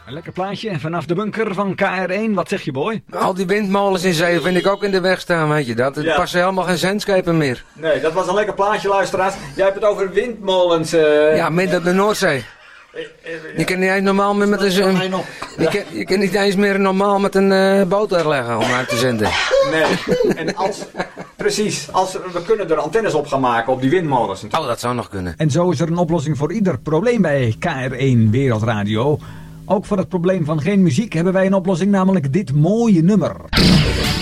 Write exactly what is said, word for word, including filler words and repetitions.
Een lekker plaatje. En vanaf de bunker van K R één, wat zeg je, boy? Al die windmolens in zee vind ik ook in de weg staan, weet je dat. Er Ja. passen helemaal geen zandschepen meer. Nee, dat was een lekker plaatje, luisteraars. Jij hebt het over windmolens. Uh... Ja, midden op de Noordzee. Je kan niet eens normaal meer met een... Ja. Je kan, je kan niet eens meer normaal met een uh, boot leggen om uit te zenden. Nee, en als... Precies, als, we kunnen er antennes op gaan maken op die windmolens. Oh, dat zou nog kunnen. En zo is er een oplossing voor ieder probleem bij K R één Wereldradio. Ook voor het probleem van geen muziek hebben wij een oplossing, namelijk dit mooie nummer.